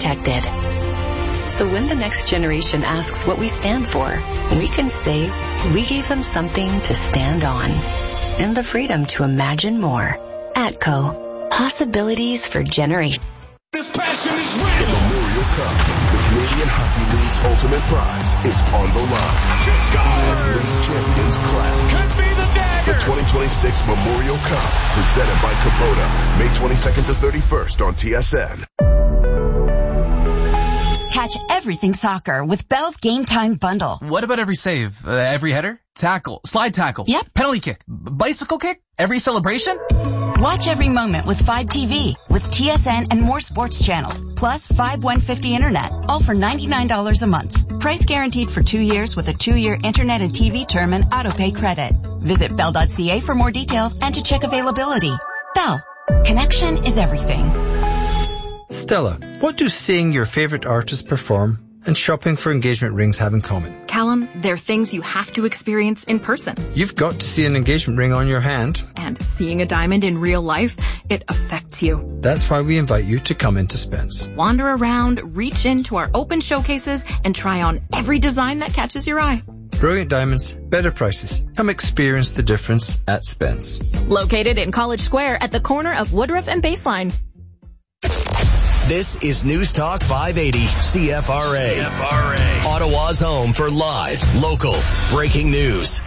protected. So when the next generation asks what we stand for, we can say we gave them something to stand on and the freedom to imagine more. ATCO. Possibilities for generations. This passion is real. The Memorial Cup, the Canadian Hockey League's ultimate prize, is on the line. As league champions clash. Could be the dagger. The 2026 Memorial Cup, presented by Kubota, May 22nd to 31st on TSN. Catch everything soccer with Bell's Game Time Bundle. What about every save? Every header? Tackle? Slide tackle? Yep. Penalty kick? Bicycle kick? Every celebration? Watch every moment with 5 TV, with TSN and more sports channels, plus 5150 internet, all for $99 a month. Price guaranteed for 2 years with a 2-year internet and TV term and autopay credit. Visit bell.ca for more details and to check availability. Bell. Connection is everything. Stella, what do seeing your favorite artist perform and shopping for engagement rings have in common? Callum, they're things you have to experience in person. You've got to see an engagement ring on your hand. And seeing a diamond in real life, it affects you. That's why we invite you to come into Spence. Wander around, reach into our open showcases, and try on every design that catches your eye. Brilliant diamonds, better prices. Come experience the difference at Spence. Located in College Square at the corner of Woodruff and Baseline. This is News Talk 580 CFRA. Ottawa's home for live, local, breaking news.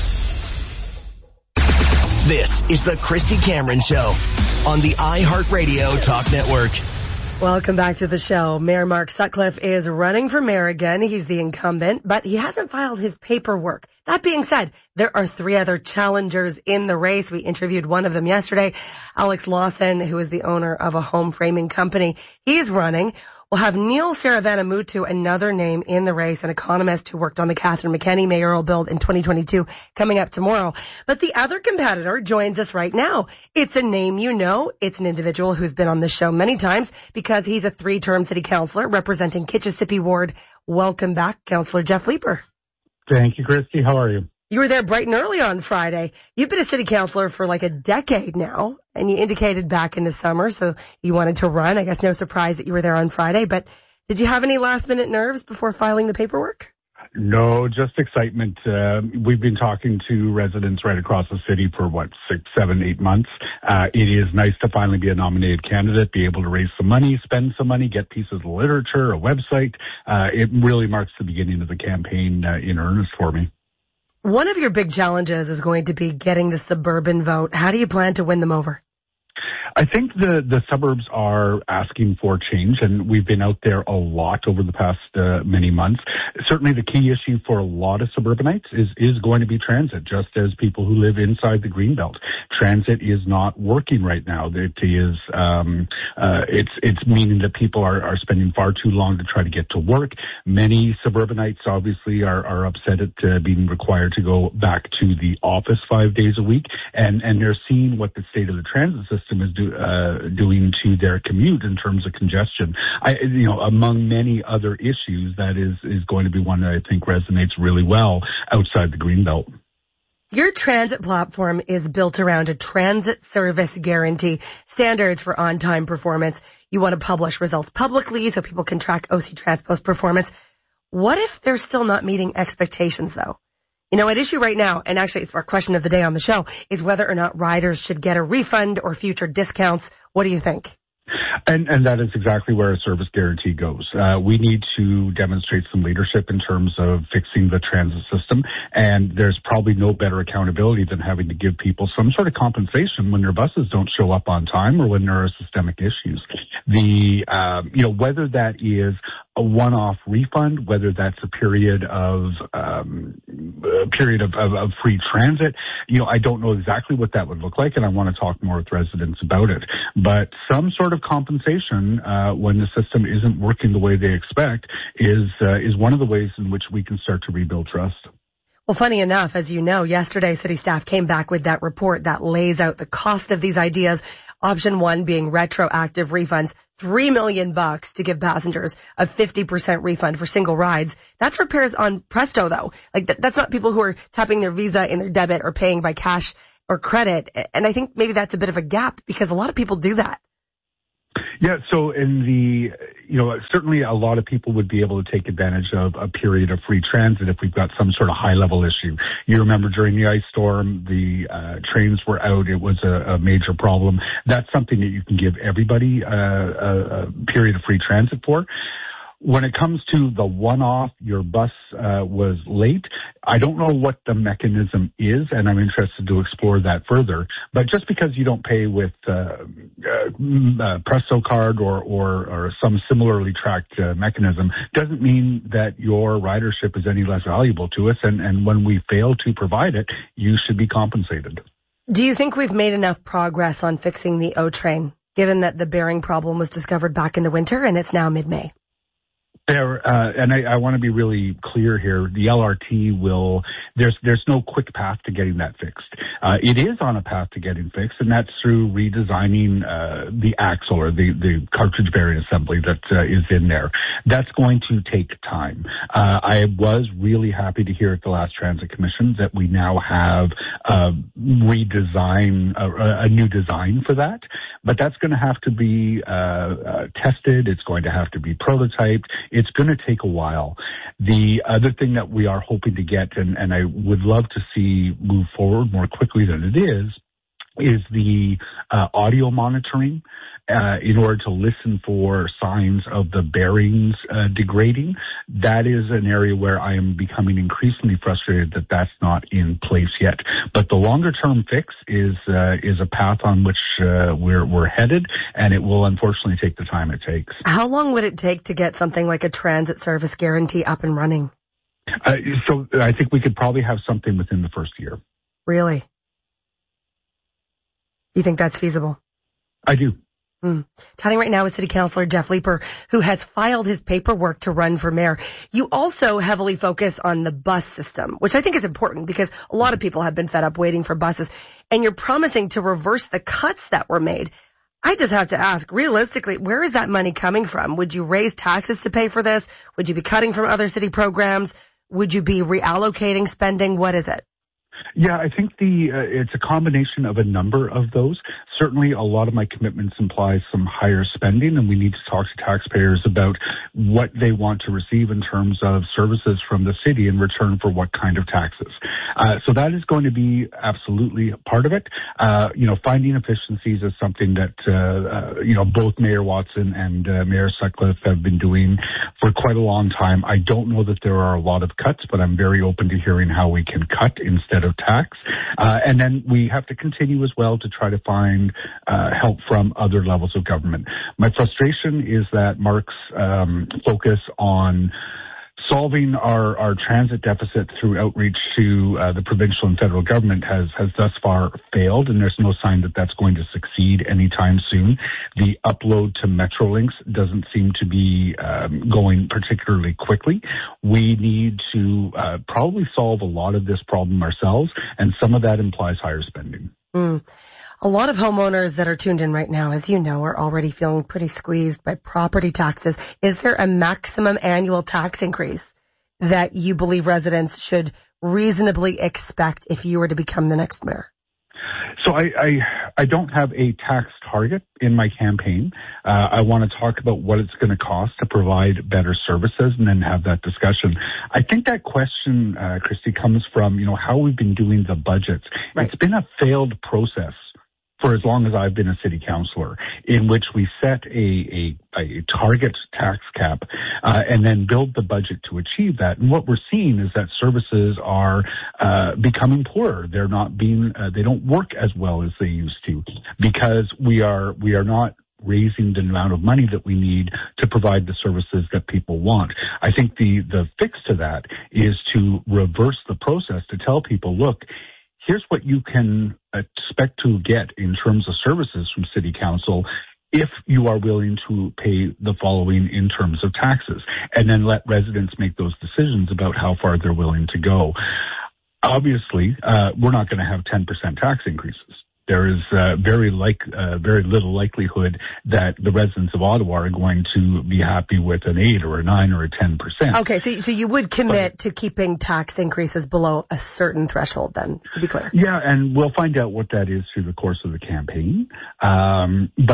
This is the Christy Cameron Show on the iHeartRadio Talk Network. Welcome back to the show. Mayor Mark Sutcliffe is running for mayor again. He's the incumbent, but he hasn't filed his paperwork. That being said, there are 3 other challengers in the race. We interviewed one of them yesterday, Alex Lawson, who is the owner of a home framing company. He's running. We'll have Neil Saravanamuttu, another name in the race, an economist who worked on the Catherine McKenney mayoral bill in 2022, coming up tomorrow. But the other competitor joins us right now. It's a name you know. It's an individual who's been on the show many times because he's a 3-term city councillor representing Kitchissippi Ward. Welcome back, Councillor Jeff Leeper. Thank you, Christy. How are you? You were there bright and early on Friday. You've been a city councillor for like a decade now, and you indicated back in the summer, so you wanted to run. I guess no surprise that you were there on Friday, but did you have any last-minute nerves before filing the paperwork? No, just excitement. We've been talking to residents right across the city for, 6, 7, 8 months. It is nice to finally be a nominated candidate, be able to raise some money, spend some money, get pieces of literature, a website. It really marks the beginning of the campaign in earnest for me. One of your big challenges is going to be getting the suburban vote. How do you plan to win them over? I think the suburbs are asking for change, and we've been out there a lot over the past many months. Certainly the key issue for a lot of suburbanites is going to be transit, just as people who live inside the Greenbelt. Transit is not working right now. It is, it's meaning that people are spending far too long to try to get to work. Many suburbanites obviously are upset at being required to go back to the office 5 days a week, and they're seeing what the state of the transit system is doing to their commute in terms of congestion. Among many other issues, that is going to be one that I think resonates really well outside the Greenbelt. Your transit platform is built around a transit service guarantee, standards for on-time performance. You want to publish results publicly so people can track OC Transpo's performance. What if they're still not meeting expectations, though? At issue right now, and actually it's our question of the day on the show, is whether or not riders should get a refund or future discounts. What do you think? And that is exactly where a service guarantee goes. We need to demonstrate some leadership in terms of fixing the transit system, and there's probably no better accountability than having to give people some sort of compensation when their buses don't show up on time or when there are systemic issues. Whether that is a one-off refund, whether that's a period of free transit, I don't know exactly what that would look like, and I want to talk more with residents about it. But some sort of compensation when the system isn't working the way they expect is one of the ways in which we can start to rebuild trust. Well, funny enough, as you know, yesterday city staff came back with that report that lays out the cost of these ideas. Option 1 being retroactive refunds, $3 million to give passengers a 50% refund for single rides. That's repairs on Presto, though. That's not people who are tapping their Visa in their debit or paying by cash or credit. And I think maybe that's a bit of a gap because a lot of people do that. Yeah, so certainly a lot of people would be able to take advantage of a period of free transit if we've got some sort of high-level issue. You remember during the ice storm, the trains were out. It was a major problem. That's something that you can give everybody a period of free transit for. When it comes to the one-off, your bus was late, I don't know what the mechanism is, and I'm interested to explore that further. But just because you don't pay with Presto card or some similarly tracked mechanism doesn't mean that your ridership is any less valuable to us. And when we fail to provide it, you should be compensated. Do you think we've made enough progress on fixing the O-train, given that the bearing problem was discovered back in the winter and it's now mid-May? And I want to be really clear here. The LRT there's no quick path to getting that fixed. It is on a path to getting fixed, and that's through redesigning the axle or the cartridge bearing assembly that is in there. That's going to take time. I was really happy to hear at the last Transit Commission that we now have a new design for that, but that's going to have to be tested. It's going to have to be prototyped. It's going to take a while. The other thing that we are hoping to get, and I would love to see move forward more quickly than it is the audio monitoring in order to listen for signs of the bearings degrading. That is an area where I am becoming increasingly frustrated that that's not in place yet. But the longer-term fix is a path on which we're headed, and it will unfortunately take the time it takes. How long would it take to get something like a transit service guarantee up and running? So I think we could probably have something within the first year. Really? You think that's feasible? I do. Chatting right now with City Councillor Jeff Leeper, who has filed his paperwork to run for mayor. You also heavily focus on the bus system, which I think is important because a lot of people have been fed up waiting for buses, and you're promising to reverse the cuts that were made. I just have to ask, realistically, where is that money coming from? Would you raise taxes to pay for this? Would you be cutting from other city programs? Would you be reallocating spending? What is it? Yeah, I think it's a combination of a number of those. Certainly, a lot of my commitments imply some higher spending, and we need to talk to taxpayers about what they want to receive in terms of services from the city in return for what kind of taxes. So that is going to be absolutely part of it. Finding efficiencies is something that both Mayor Watson and Mayor Sutcliffe have been doing for quite a long time. I don't know that there are a lot of cuts, but I'm very open to hearing how we can cut instead of tax. And then we have to continue as well to try to find help from other levels of government. My frustration is that Mark's focus on solving our transit deficit through outreach to the provincial and federal government has thus far failed, and there's no sign that that's going to succeed anytime soon. The upload to Metrolinx doesn't seem to be going particularly quickly. We need to probably solve a lot of this problem ourselves, and some of that implies higher spending. A lot of homeowners that are tuned in right now, as you know, are already feeling pretty squeezed by property taxes. Is there a maximum annual tax increase that you believe residents should reasonably expect if you were to become the next mayor? So I don't have a tax target in my campaign. I want to talk about what it's going to cost to provide better services and then have that discussion. I think that question, Christy, comes from, how we've been doing the budgets. Right. It's been a failed process for as long as I've been a city councillor, in which we set a target tax cap and then build the budget to achieve that. And what we're seeing is that services are becoming poorer. They're not being, they don't work as well as they used to because we are not raising the amount of money that we need to provide the services that people want. I think the fix to that is to reverse the process to tell people, look, here's what you can expect to get in terms of services from City Council if you are willing to pay the following in terms of taxes, and then let residents make those decisions about how far they're willing to go. Obviously, we're not going to have 10% tax increases. There is very little likelihood that the residents of Ottawa are going to be happy with an 8 or a 9 or a 10%. Okay, so you would commit to keeping tax increases below a certain threshold then, to be clear. Yeah, and we'll find out what that is through the course of the campaign. But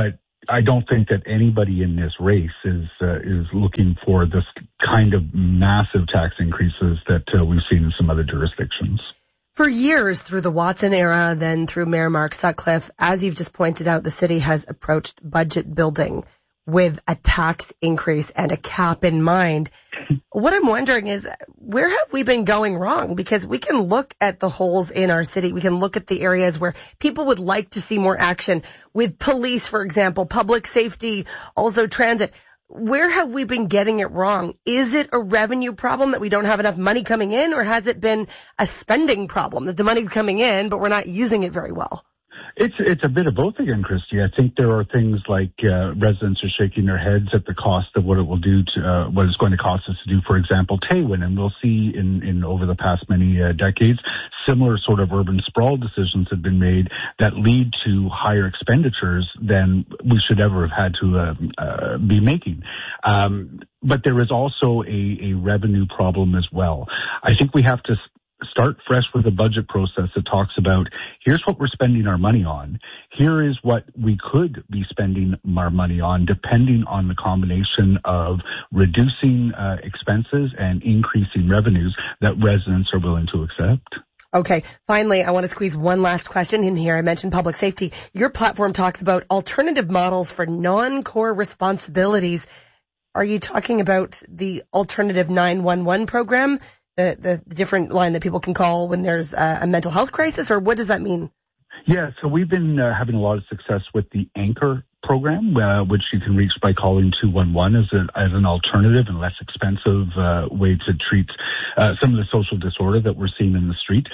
I don't think that anybody in this race is looking for this kind of massive tax increases that we've seen in some other jurisdictions. For years, through the Watson era, then through Mayor Mark Sutcliffe, as you've just pointed out, the city has approached budget building with a tax increase and a cap in mind. What I'm wondering is, where have we been going wrong? Because we can look at the holes in our city. We can look at the areas where people would like to see more action with police, for example, public safety, also transit. Where have we been getting it wrong? Is it a revenue problem that we don't have enough money coming in, or has it been a spending problem that the money's coming in, but we're not using it very well? It's a bit of both again, Christy. I think there are things like residents are shaking their heads at the cost of what it will do to what it's going to cost us to do, for example, Taywin. And we'll see in over the past many decades, similar sort of urban sprawl decisions have been made that lead to higher expenditures than we should ever have had to be making. But there is also a revenue problem as well. I think we have to start fresh with a budget process that talks about, here's what we're spending our money on. Here is what we could be spending our money on, depending on the combination of reducing expenses and increasing revenues that residents are willing to accept. Okay. Finally, I want to squeeze one last question in here. I mentioned public safety. Your platform talks about alternative models for non-core responsibilities. Are you talking about the alternative 911 program? The different line that people can call when there's a mental health crisis, or what does that mean? Yeah, so we've been having a lot of success with the Anchor program, which you can reach by calling 211 as an alternative and less expensive way to treat some of the social disorder that we're seeing in the street.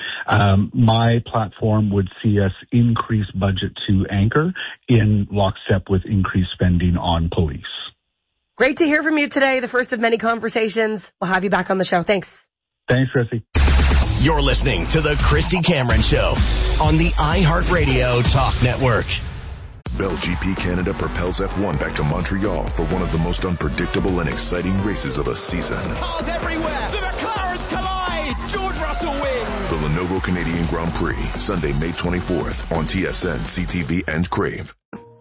My platform would see us increase budget to Anchor in lockstep with increased spending on police. Great to hear from you today, the first of many conversations. We'll have you back on the show. Thanks. Thanks, Christy. You're listening to The Christy Cameron Show on the iHeartRadio Talk Network. Bell GP Canada propels F1 back to Montreal for one of the most unpredictable and exciting races of the season. Cars everywhere. The McLarens collide. George Russell wins. The Lenovo Canadian Grand Prix, Sunday, May 24th on TSN, CTV, and Crave.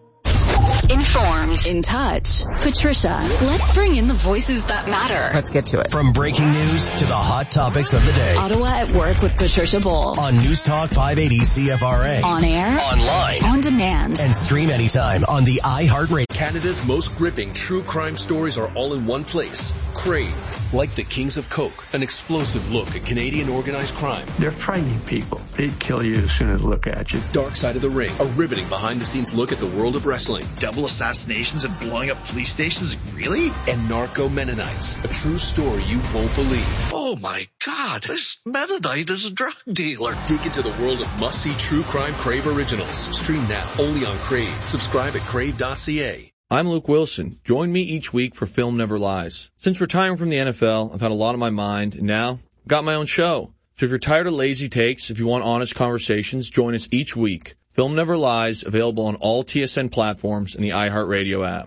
Informed, in touch. Patricia, let's bring in the voices that matter. Let's get to it. From breaking news to the hot topics of the day. Ottawa at Work with Patricia Bull. On News Talk 580 CFRA. On air. Online. On demand. And stream anytime on the iHeartRadio. Canada's most gripping true crime stories are all in one place. Crave. Like the Kings of Coke, an explosive look at Canadian organized crime. They're frightening people. They'd kill you as soon as they look at you. Dark Side of the Ring, a riveting behind-the-scenes look at the world of wrestling. Double assassinations and blowing up police stations? Really? And Narco Mennonites, a true story you won't believe. Oh my God, this Mennonite is a drug dealer. Dig into the world of must-see true crime Crave originals. Stream now, only on Crave. Subscribe at crave.ca. I'm Luke Wilson. Join me each week for Film Never Lies. Since retiring from the NFL, I've had a lot on my mind, and now I've got my own show. So if you're tired of lazy takes, if you want honest conversations, join us each week. Film Never Lies, available on all TSN platforms and the iHeartRadio app.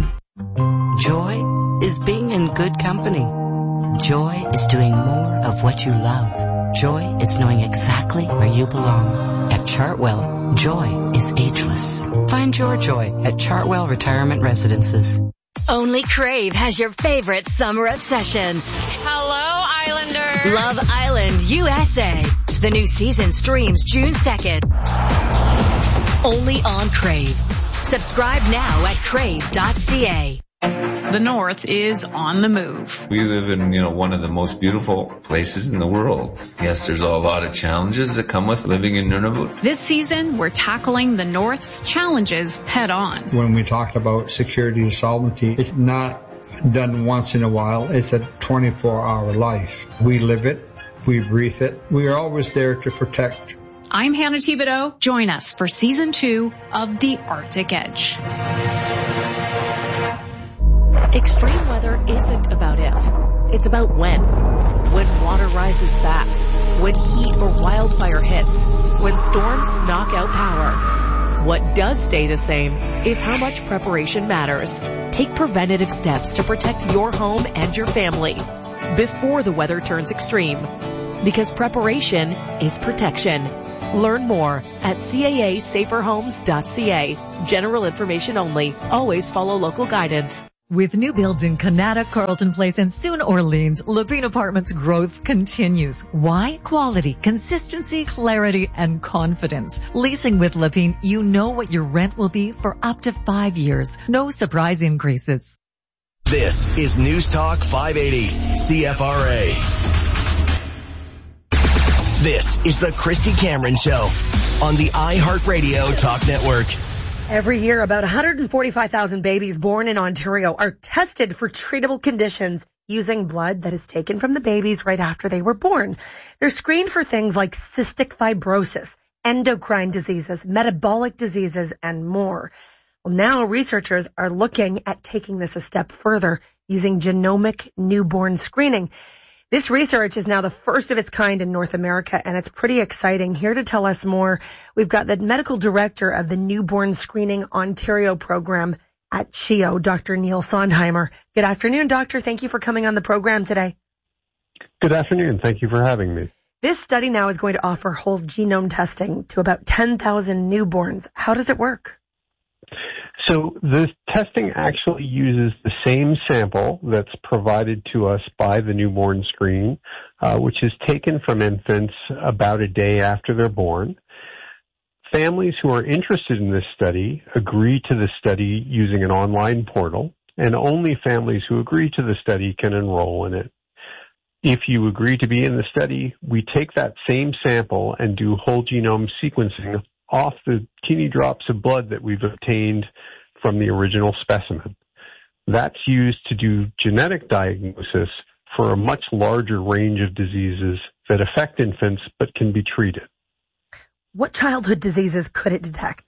Joy is being in good company. Joy is doing more of what you love. Joy is knowing exactly where you belong. At Chartwell, joy is ageless. Find your joy at Chartwell Retirement Residences. Only Crave has your favorite summer obsession. Hello, Islanders. Love Island, USA. The new season streams June 2nd. Only on Crave. Subscribe now at crave.ca. The North is on the move. We live in, one of the most beautiful places in the world. Yes, there's a lot of challenges that come with living in Nunavut. This season, we're tackling the North's challenges head on. When we talk about security and sovereignty, it's not done once in a while. It's a 24-hour life. We live it. We breathe it. We are always there to protect. I'm Hannah Thibodeau. Join us for Season 2 of The Arctic Edge. Extreme weather isn't about if, it's about when. When water rises fast, when heat or wildfire hits, when storms knock out power. What does stay the same is how much preparation matters. Take preventative steps to protect your home and your family before the weather turns extreme. Because preparation is protection. Learn more at CAASaferHomes.ca. General information only. Always follow local guidance. With new builds in Canada, Carlton Place, and soon Orleans, Levine Apartments growth continues. Why? Quality, consistency, clarity, and confidence. Leasing with Levine, you know what your rent will be for up to 5 years. No surprise increases. This is News Talk 580, CFRA. This is the Christy Cameron Show on the iHeartRadio Talk Network. Every year, about 145,000 babies born in Ontario are tested for treatable conditions using blood that is taken from the babies right after they were born. They're screened for things like cystic fibrosis, endocrine diseases, metabolic diseases, and more. Well, now researchers are looking at taking this a step further using genomic newborn screening. This research is now the first of its kind in North America, and it's pretty exciting. Here to tell us more, we've got the medical director of the Newborn Screening Ontario program at CHEO, Dr. Neil Sondheimer. Good afternoon, doctor. Thank you for coming on the program today. Good afternoon. Thank you for having me. This study now is going to offer whole genome testing to about 10,000 newborns. How does it work? So this testing actually uses the same sample that's provided to us by the newborn screen, which is taken from infants about a day after they're born. Families who are interested in this study agree to the study using an online portal, and only families who agree to the study can enroll in it. If you agree to be in the study, we take that same sample and do whole genome sequencing off the teeny drops of blood that we've obtained from the original specimen. That's used to do genetic diagnosis for a much larger range of diseases that affect infants but can be treated. What childhood diseases could it detect?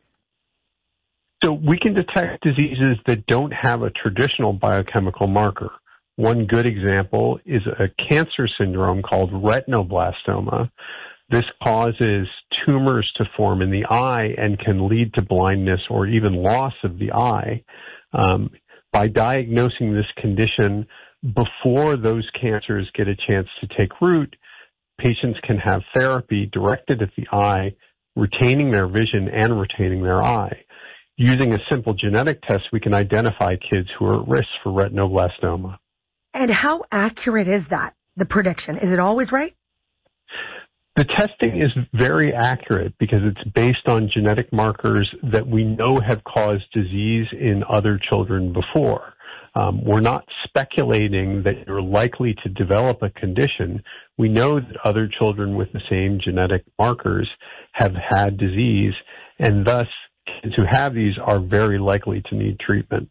So we can detect diseases that don't have a traditional biochemical marker. One good example is a cancer syndrome called retinoblastoma. This causes tumors to form in the eye and can lead to blindness or even loss of the eye. By diagnosing this condition before those cancers get a chance to take root, patients can have therapy directed at the eye, retaining their vision and retaining their eye. Using a simple genetic test, we can identify kids who are at risk for retinoblastoma. And how accurate is that, the prediction? Is it always right? The testing is very accurate because it's based on genetic markers that we know have caused disease in other children before. We're not speculating that you're likely to develop a condition. We know that other children with the same genetic markers have had disease, and thus kids who have these are very likely to need treatment.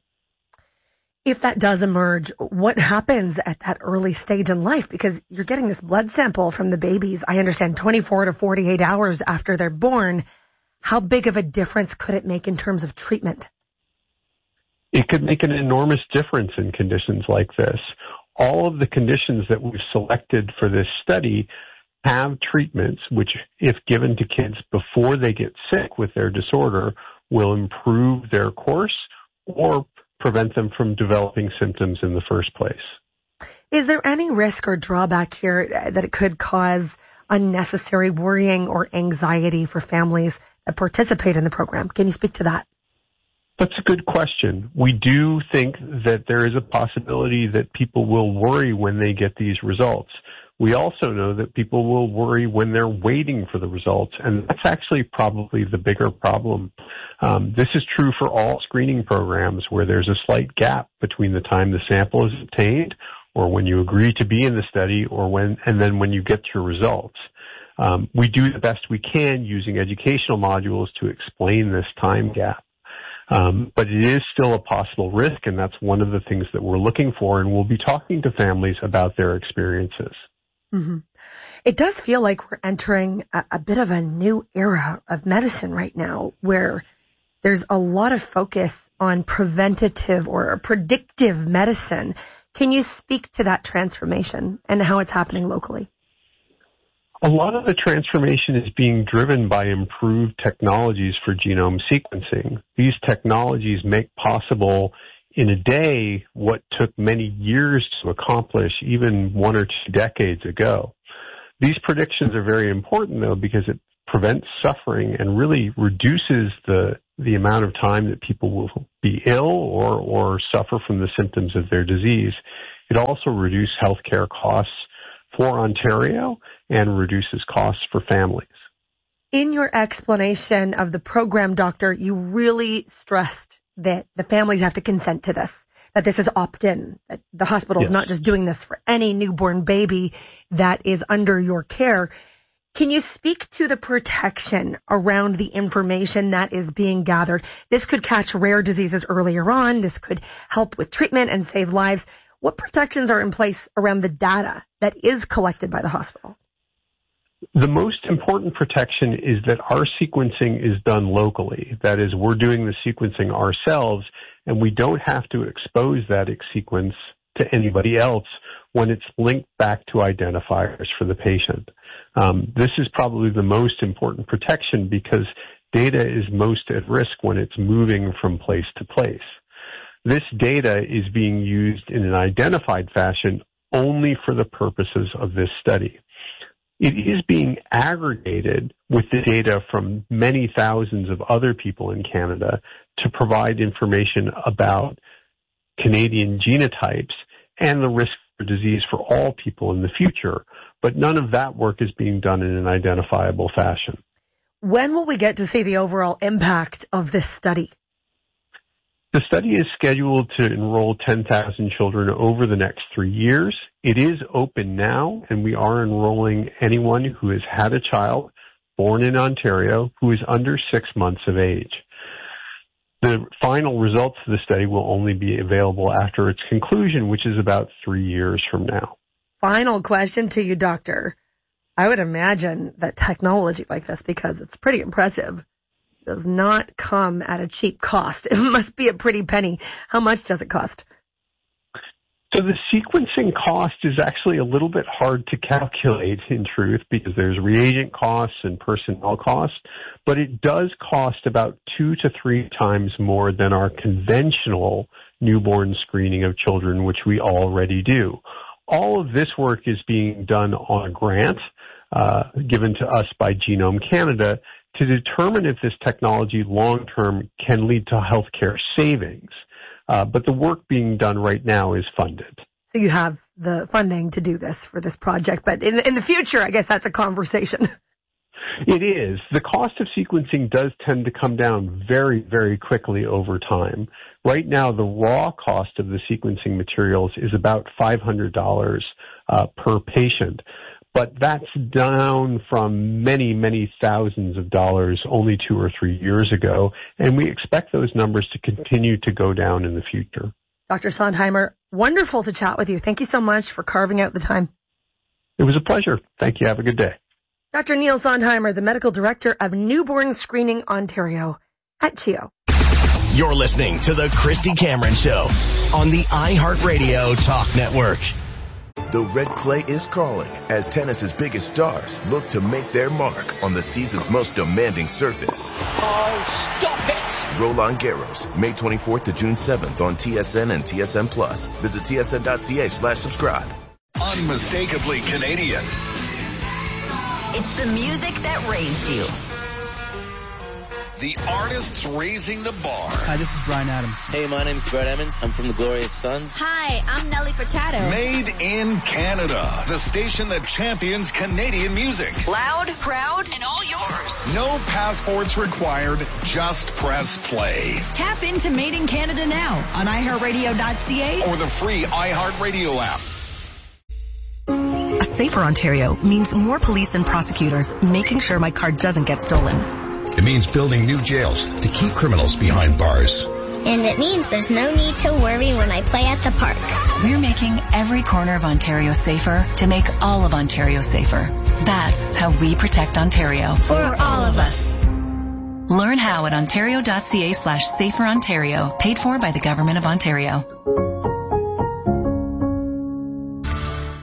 If that does emerge, what happens at that early stage in life? Because you're getting this blood sample from the babies, I understand, 24 to 48 hours after they're born. How big of a difference could it make in terms of treatment? It could make an enormous difference in conditions like this. All of the conditions that we've selected for this study have treatments which, if given to kids before they get sick with their disorder, will improve their course or prevent them from developing symptoms in the first place. Is there any risk or drawback here that it could cause unnecessary worrying or anxiety for families that participate in the program? Can you speak to that? That's a good question. We do think that there is a possibility that people will worry when they get these results. We also know that people will worry when they're waiting for the results, and that's actually probably the bigger problem. This is true for all screening programs where there's a slight gap between the time the sample is obtained or when you agree to be in the study and then when you get your results. We do the best we can using educational modules to explain this time gap. But it is still a possible risk, and that's one of the things that we're looking for, and we'll be talking to families about their experiences. Mm-hmm. It does feel like we're entering a bit of a new era of medicine right now where there's a lot of focus on preventative or predictive medicine. Can you speak to that transformation and how it's happening locally? A lot of the transformation is being driven by improved technologies for genome sequencing. These technologies make possible in a day what took many years to accomplish even 1 or 2 decades ago. These predictions are very important, though, because it prevents suffering and really reduces the amount of time that people will be ill or suffer from the symptoms of their disease. It also reduces healthcare costs for Ontario and reduces costs for families. In your explanation of the program, Doctor, you really stressed that the families have to consent to this, that this is opt-in, that the hospital is not just doing this for any newborn baby that is under your care. Can you speak to the protection around the information that is being gathered? This could catch rare diseases earlier on. This could help with treatment and save lives. What protections are in place around the data that is collected by the hospital? The most important protection is that our sequencing is done locally. That is, we're doing the sequencing ourselves, and we don't have to expose that sequence to anybody else when it's linked back to identifiers for the patient. This is probably the most important protection because data is most at risk when it's moving from place to place. This data is being used in an identified fashion only for the purposes of this study. It is being aggregated with the data from many thousands of other people in Canada to provide information about Canadian genotypes and the risk for disease for all people in the future. But none of that work is being done in an identifiable fashion. When will we get to see the overall impact of this study? The study is scheduled to enroll 10,000 children over the next 3 years. It is open now, and we are enrolling anyone who has had a child born in Ontario who is under 6 months of age. The final results of the study will only be available after its conclusion, which is about 3 years from now. Final question to you, Doctor. I would imagine that technology like this, because it's pretty impressive, does not come at a cheap cost. It must be a pretty penny. How much does it cost? So the sequencing cost is actually a little bit hard to calculate in truth because there's reagent costs and personnel costs, but it does cost about 2 to 3 times more than our conventional newborn screening of children, which we already do. All of this work is being done on a grant given to us by Genome Canada to determine if this technology long-term can lead to healthcare savings. But the work being done right now is funded. So you have the funding to do this for this project, but in the future, I guess that's a conversation. It is. The cost of sequencing does tend to come down very, very quickly over time. Right now, the raw cost of the sequencing materials is about $500 per patient. But that's down from many, many thousands of dollars only 2 or 3 years ago, and we expect those numbers to continue to go down in the future. Dr. Sondheimer, wonderful to chat with you. Thank you so much for carving out the time. It was a pleasure. Thank you. Have a good day. Dr. Neil Sondheimer, the Medical Director of Newborn Screening Ontario at CHEO. You're listening to The Christy Cameron Show on the iHeartRadio Talk Network. The red clay is calling as tennis's biggest stars look to make their mark on the season's most demanding surface. Oh, stop it! Roland Garros, May 24th to June 7th on TSN and TSN Plus. Visit tsn.ca/subscribe. Unmistakably Canadian. It's the music that raised you. The artists raising the bar. Hi, this is Bryan Adams. Hey, my name's Brett Emmons. I'm from the Glorious Sons. Hi, I'm Nelly Furtado. Made in Canada. The station that champions Canadian music. Loud, proud, and all yours. No passports required. Just press play. Tap into Made in Canada now on iHeartRadio.ca or the free iHeartRadio app. A safer Ontario means more police and prosecutors making sure my car doesn't get stolen. It means building new jails to keep criminals behind bars. And it means there's no need to worry when I play at the park. We're making every corner of Ontario safer to make all of Ontario safer. That's how we protect Ontario. For all of us. Learn how at ontario.ca/saferontario. Paid for by the Government of Ontario. Hi,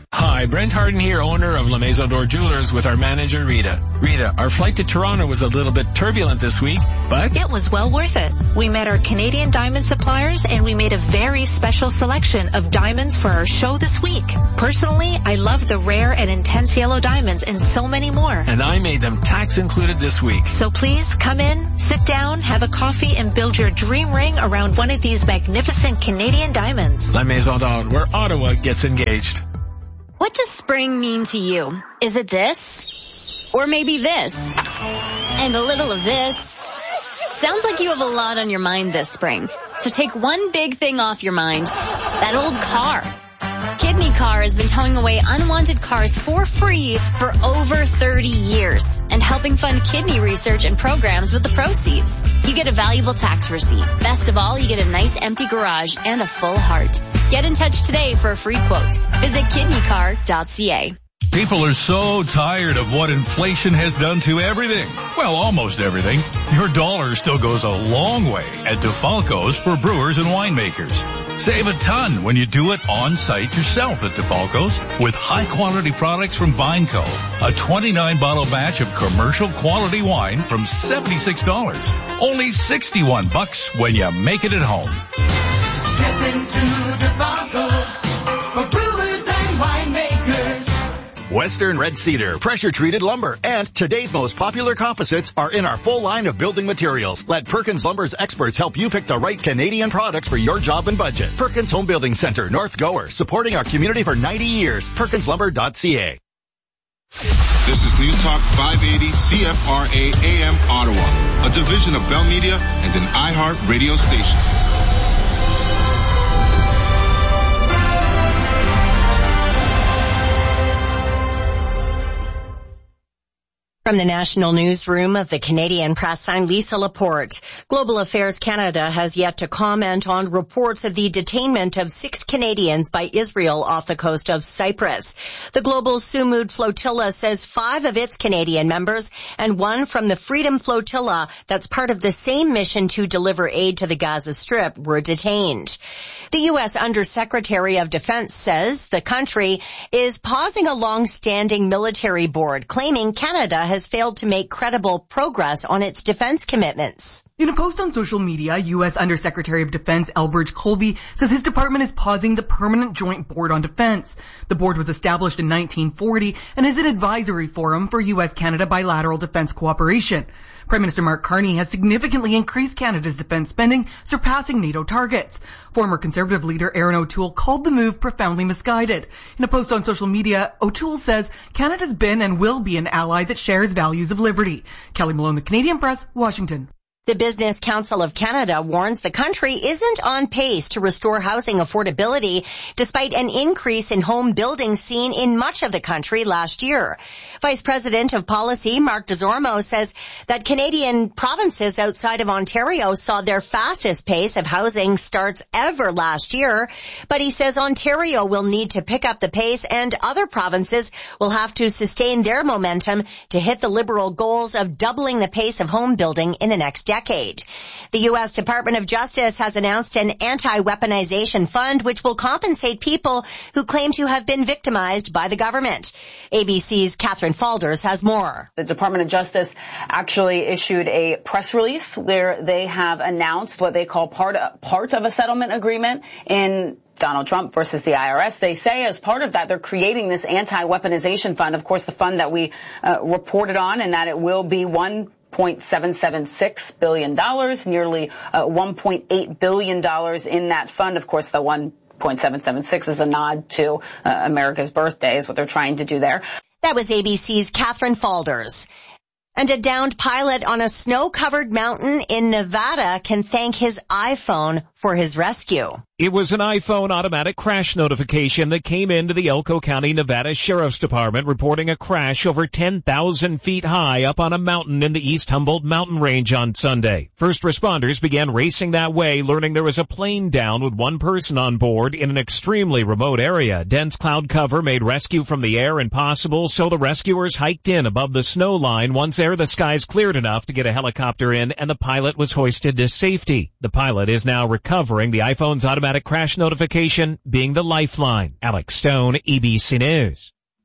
Hi, Brent Harden here, owner of La Maison d'Or Jewelers, with our manager, Rita. Rita, our flight to Toronto was a little bit turbulent this week, but it was well worth it. We met our Canadian diamond suppliers and we made a very special selection of diamonds for our show this week. Personally, I love the rare and intense yellow diamonds and so many more. And I made them tax included this week. So please come in, sit down, have a coffee, and build your dream ring around one of these magnificent Canadian diamonds. La Maison d'Or, where Ottawa gets engaged. What does spring mean to you? Is it this? Or maybe this? And a little of this? Sounds like you have a lot on your mind this spring. So take one big thing off your mind. That old car. Kidney Car has been towing away unwanted cars for free for over 30 years and helping fund kidney research and programs with the proceeds. You get a valuable tax receipt. Best of all, you get a nice empty garage and a full heart. Get in touch today for a free quote. Visit kidneycar.ca. People are so tired of what inflation has done to everything. Well, almost everything. Your dollar still goes a long way at DeFalco's for brewers and winemakers. Save a ton when you do it on site yourself at DeFalco's with high quality products from Vineco. A 29-bottle batch of commercial quality wine from $76. Only $61 when you make it at home. Step into DeFalco's for brewers and winemakers. Western Red Cedar, pressure-treated lumber, and today's most popular composites are in our full line of building materials. Let Perkins Lumber's experts help you pick the right Canadian products for your job and budget. Perkins Home Building Center, North Gower, supporting our community for 90 years. PerkinsLumber.ca. This is News Talk 580 CFRA AM Ottawa, a division of Bell Media and an iHeart radio station. From the National Newsroom of the Canadian Press, I'm Lisa Laporte. Global Affairs Canada has yet to comment on reports of the detainment of 6 Canadians by Israel off the coast of Cyprus. The Global Sumud Flotilla says 5 of its Canadian members and 1 from the Freedom Flotilla, that's part of the same mission to deliver aid to the Gaza Strip, were detained. The U.S. Undersecretary of Defense says the country is pausing a long-standing military board, claiming Canada has failed to make credible progress on its defense commitments. In a post on social media, U.S. Undersecretary of Defense Elbridge Colby says his department is pausing the Permanent Joint Board on Defense. The board was established in 1940 and is an advisory forum for U.S.-Canada bilateral defense cooperation. Prime Minister Mark Carney has significantly increased Canada's defense spending, surpassing NATO targets. Former Conservative leader Erin O'Toole called the move profoundly misguided. In a post on social media, O'Toole says Canada's been and will be an ally that shares values of liberty. Kelly Malone, The Canadian Press, Washington. The Business Council of Canada warns the country isn't on pace to restore housing affordability despite an increase in home building seen in much of the country last year. Vice President of Policy Mark Desormeaux says that Canadian provinces outside of Ontario saw their fastest pace of housing starts ever last year, but he says Ontario will need to pick up the pace and other provinces will have to sustain their momentum to hit the Liberal goals of doubling the pace of home building in the next decade. The U.S. Department of Justice has announced an anti-weaponization fund which will compensate people who claim to have been victimized by the government. ABC's Catherine Falders has more. The Department of Justice actually issued a press release where they have announced what they call part of a settlement agreement in Donald Trump versus the IRS. They say as part of that, they're creating this anti-weaponization fund. Of course, the fund that we reported on, and that it will be $1.776 billion, nearly $1.8 billion in that fund. Of course, the 1.776 is a nod to America's birthday is what they're trying to do there. That was ABC's Catherine Falders. And a downed pilot on a snow-covered mountain in Nevada can thank his iPhone for his rescue. It was an iPhone automatic crash notification that came into the Elko County, Nevada Sheriff's Department reporting a crash over 10,000 feet high up on a mountain in the East Humboldt mountain range on Sunday. First responders began racing that way, learning there was a plane down with one person on board in an extremely remote area. Dense cloud cover made rescue from the air impossible, so the rescuers hiked in above the snow line. Once there, the skies cleared enough to get a helicopter in, and the pilot was hoisted to safety. The pilot is now recovering, the iPhone's automatic crash notification being the lifeline. Alex Stone, ABC News.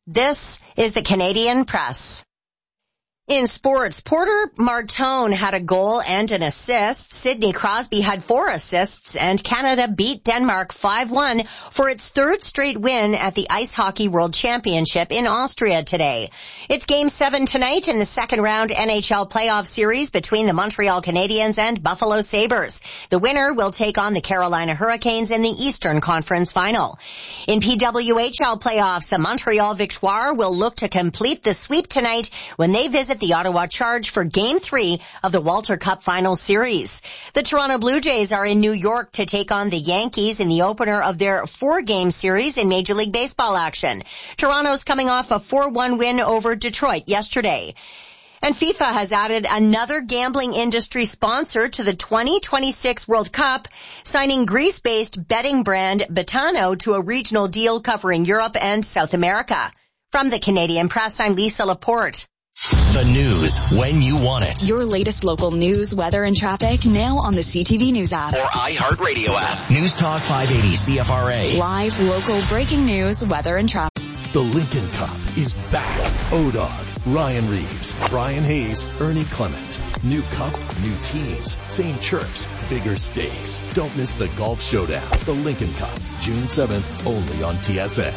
This is the Canadian Press. In sports, Porter Martone had a goal and an assist. Sidney Crosby had 4 assists, and Canada beat Denmark 5-1 for its third straight win at the Ice Hockey World Championship in Austria today. It's Game 7 tonight in the second round NHL playoff series between the Montreal Canadiens and Buffalo Sabres. The winner will take on the Carolina Hurricanes in the Eastern Conference Final. In PWHL playoffs, the Montreal Victoire will look to complete the sweep tonight when they visit the Ottawa Charge for Game 3 of the Walter Cup Final Series. The Toronto Blue Jays are in New York to take on the Yankees in the opener of their 4-game series in Major League Baseball action. Toronto's coming off a 4-1 win over Detroit yesterday. And FIFA has added another gambling industry sponsor to the 2026 World Cup, signing Greece-based betting brand Betano to a regional deal covering Europe and South America. From the Canadian Press, I'm Lisa Laporte. The news when you want it. Your latest local news, weather, and traffic now on the CTV News app. Or iHeartRadio app. News Talk 580 CFRA. Live, local, breaking news, weather, and traffic. The Lincoln Cup is back. O-Dog, Ryan Reeves, Brian Hayes, Ernie Clement. New cup, new teams, same chirps, bigger stakes. Don't miss the Golf Showdown. The Lincoln Cup, June 7th, only on TSA.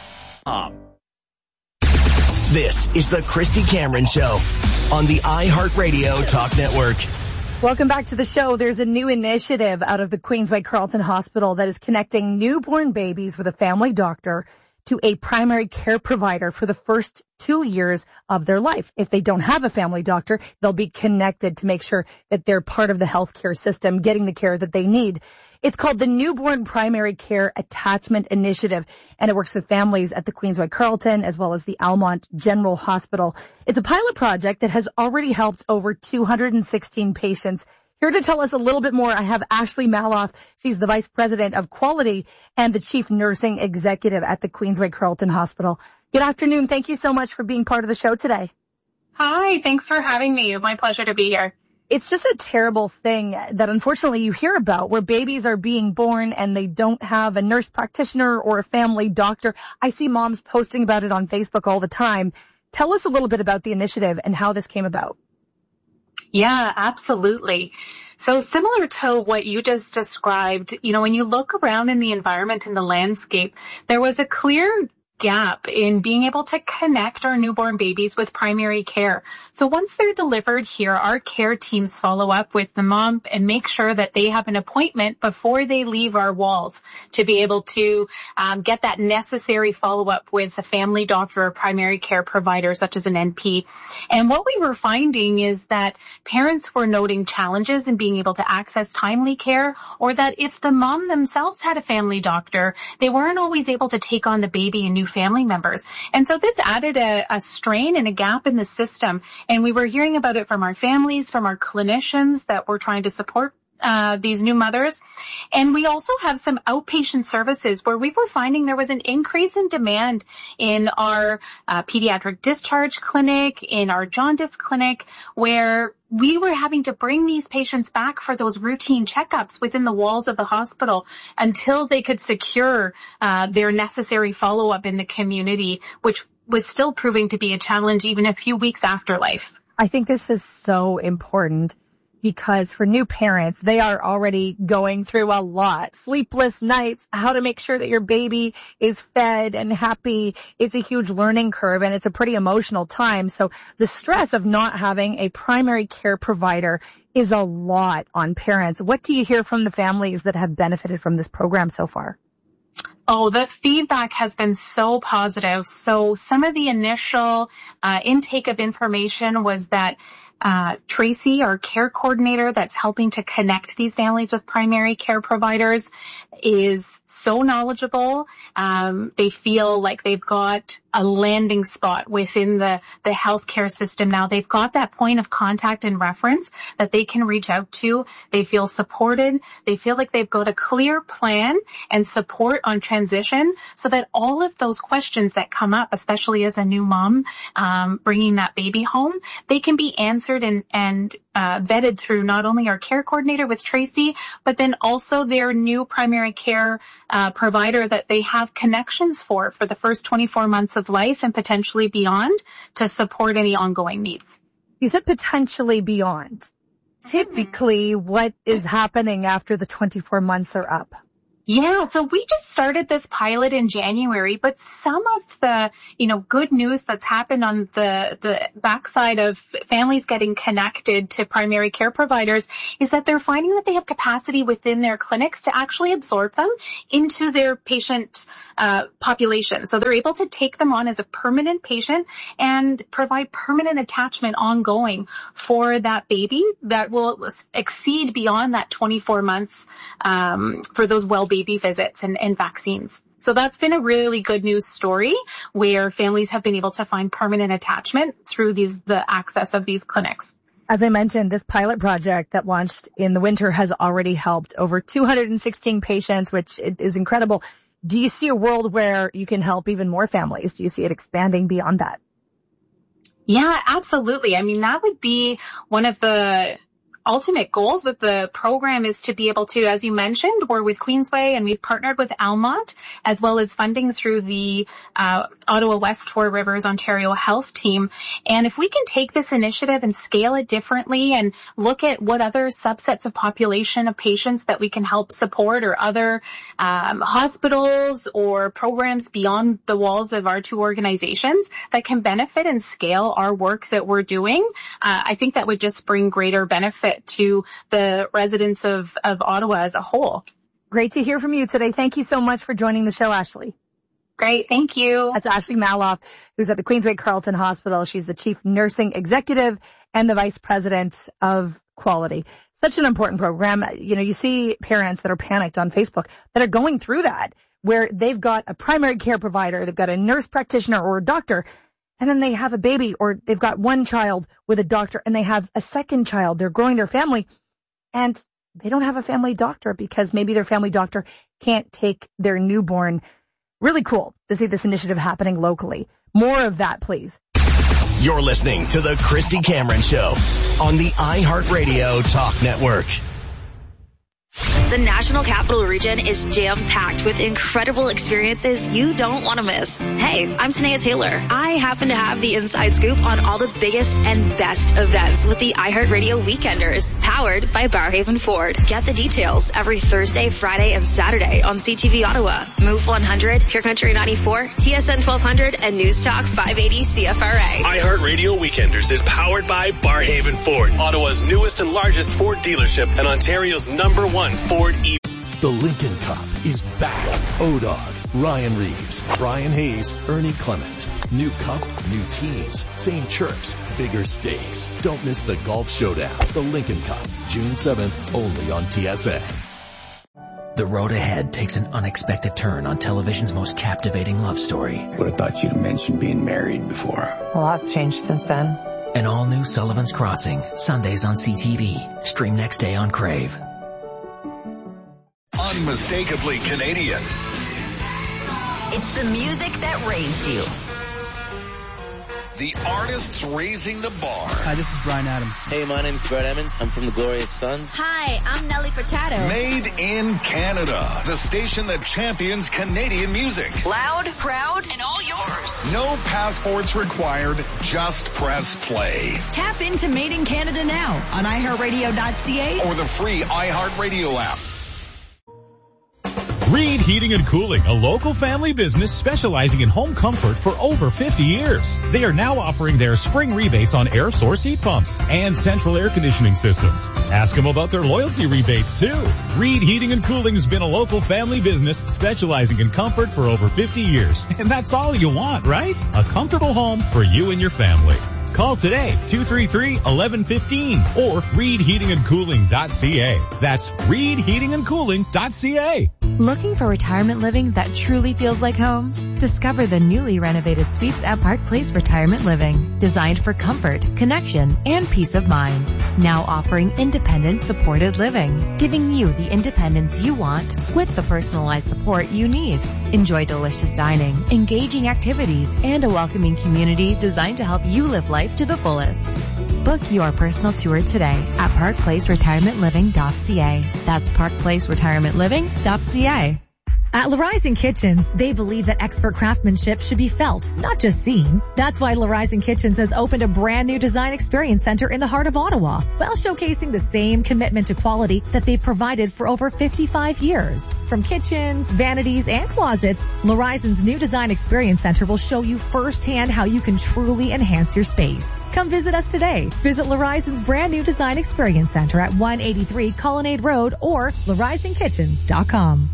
This is the Christy Cameron Show on the iHeartRadio Talk Network. Welcome back to the show. There's a new initiative out of the Queensway Carleton Hospital that is connecting newborn babies with a family doctor to a primary care provider for the first 2 years of their life. If they don't have a family doctor, they'll be connected to make sure that they're part of the healthcare system, getting the care that they need. It's called the Newborn Primary Care Attachment Initiative, and it works with families at the Queensway Carleton as well as the Almont General Hospital. It's a pilot project that has already helped over 216 patients. Here to tell us a little bit more, I have Ashley Maloff. She's the Vice President of Quality and the Chief Nursing Executive at the Queensway Carleton Hospital. Good afternoon. Thank you so much for being part of the show today. Hi, thanks for having me. My pleasure to be here. It's just a terrible thing that unfortunately you hear about where babies are being born and they don't have a nurse practitioner or a family doctor. I see moms posting about it on Facebook all the time. Tell us a little bit about the initiative and how this came about. Yeah, absolutely. So similar to what you just described, when you look around in the environment and the landscape, there was a clear gap in being able to connect our newborn babies with primary care. So once they're delivered here, our care teams follow up with the mom and make sure that they have an appointment before they leave our walls to be able to get that necessary follow-up with a family doctor or primary care provider such as an NP. And what we were finding is that parents were noting challenges in being able to access timely care, or that if the mom themselves had a family doctor, they weren't always able to take on the baby and new family members. And so this added a strain and a gap in the system. And we were hearing about it from our families, from our clinicians that were trying to support these new mothers. And we also have some outpatient services where we were finding there was an increase in demand in our pediatric discharge clinic, in our jaundice clinic, where we were having to bring these patients back for those routine checkups within the walls of the hospital until they could secure their necessary follow-up in the community, which was still proving to be a challenge even a few weeks after life. I think this is so important because for new parents, they are already going through a lot. Sleepless nights, how to make sure that your baby is fed and happy. It's a huge learning curve and it's a pretty emotional time. So the stress of not having a primary care provider is a lot on parents. What do you hear from the families that have benefited from this program so far? Oh, the feedback has been so positive. So some of the initial intake of information was that Tracy, our care coordinator that's helping to connect these families with primary care providers, is so knowledgeable. They feel like they've got a landing spot within the healthcare system now. They've got that point of contact and reference that they can reach out to. They feel supported. They feel like they've got a clear plan and support on transition so that all of those questions that come up, especially as a new mom, bringing that baby home, they can be answered sponsored and vetted through not only our care coordinator with Tracy, but then also their new primary care provider that they have connections for the first 24 months of life and potentially beyond to support any ongoing needs. You said potentially beyond. Typically, what is happening after the 24 months are up? Yeah, so we just started this pilot in January, but some of the, good news that's happened on the backside of families getting connected to primary care providers is that they're finding that they have capacity within their clinics to actually absorb them into their patient population. So they're able to take them on as a permanent patient and provide permanent attachment ongoing for that baby that will exceed beyond that 24 months for those well-being baby visits and vaccines. So that's been a really good news story where families have been able to find permanent attachment through the access of these clinics. As I mentioned, this pilot project that launched in the winter has already helped over 216 patients, which is incredible. Do you see a world where you can help even more families? Do you see it expanding beyond that? Yeah, absolutely. I mean, that would be one of the ultimate goals with the program is to be able to, as you mentioned, we're with Queensway and we've partnered with Almont as well as funding through the Ottawa West Four Rivers Ontario Health Team. And if we can take this initiative and scale it differently and look at what other subsets of population of patients that we can help support or other hospitals or programs beyond the walls of our two organizations that can benefit and scale our work that we're doing, I think that would just bring greater benefit to the residents of Ottawa as a whole. Great to hear from you today. Thank you so much for joining the show, Ashley. Great. Thank you. That's Ashley Maloff, who's at the Queensway Carleton Hospital. She's the Chief Nursing Executive and the Vice President of Quality. Such an important program. You see parents that are panicked on Facebook that are going through that, where they've got a primary care provider, they've got a nurse practitioner or a doctor, and then they have a baby, or they've got one child with a doctor and they have a second child. They're growing their family and they don't have a family doctor because maybe their family doctor can't take their newborn. Really cool to see this initiative happening locally. More of that, please. You're listening to The Christy Cameron Show on the iHeartRadio Talk Network. The National Capital Region is jam-packed with incredible experiences you don't want to miss. Hey, I'm Tanea Taylor. I happen to have the inside scoop on all the biggest and best events with the iHeartRadio Weekenders, powered by Barrhaven Ford. Get the details every Thursday, Friday, and Saturday on CTV Ottawa, Move 100, Pure Country 94, TSN 1200, and News Talk 580 CFRA. iHeartRadio Weekenders is powered by Barrhaven Ford, Ottawa's newest and largest Ford dealership and Ontario's #1 Ford E. The Lincoln Cup is back. ODOG, Ryan Reeves, Brian Hayes, Ernie Clement. New cup, new teams, same chirps, bigger stakes. Don't miss the golf showdown. The Lincoln Cup, June 7th, only on TSA. The road ahead takes an unexpected turn on television's most captivating love story. Would have thought you'd have mentioned being married before. A lot's changed since then. An all-new Sullivan's Crossing, Sundays on CTV. Stream next day on Crave. Unmistakably Canadian. It's the music that raised you. The artists raising the bar. Hi, this is Bryan Adams. Hey, my name's Brett Emmons. I'm from the Glorious Sons. Hi, I'm Nelly Furtado. Made in Canada. The station that champions Canadian music. Loud, proud, and all yours. No passports required. Just press play. Tap into Made in Canada now on iHeartRadio.ca or the free iHeartRadio app. Reed Heating and Cooling, a local family business specializing in home comfort for over 50 years. They are now offering their spring rebates on air source heat pumps and central air conditioning systems. Ask them about their loyalty rebates too. Reed Heating and Cooling's been a local family business specializing in comfort for over 50 years. And that's all you want, right? A comfortable home for you and your family. Call today, 233-1115 or reedheatingandcooling.ca. That's reedheatingandcooling.ca. Looking for retirement living that truly feels like home? Discover the newly renovated suites at Park Place Retirement Living, designed for comfort, connection, and peace of mind. Now offering independent supported living, giving you the independence you want with the personalized support you need. Enjoy delicious dining, engaging activities, and a welcoming community designed to help you live life to the fullest. Book your personal tour today at parkplaceretirementliving.ca. That's parkplaceretirementliving.ca. At Larizon Kitchens, they believe that expert craftsmanship should be felt, not just seen. That's why Larizon Kitchens has opened a brand new design experience center in the heart of Ottawa, while showcasing the same commitment to quality that they've provided for over 55 years. From kitchens, vanities, and closets, Larizon's new design experience center will show you firsthand how you can truly enhance your space. Come visit us today. Visit Larizon's brand new design experience center at 183 Colonnade Road or LarizonKitchens.com.